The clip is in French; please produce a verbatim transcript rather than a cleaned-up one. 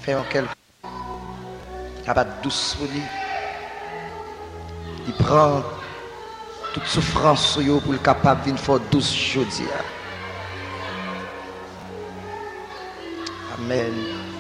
Fait en quelque capable douce pour lui. Il prend toute souffrance sur lui pour le capable d'une fois douce jodia. Amen.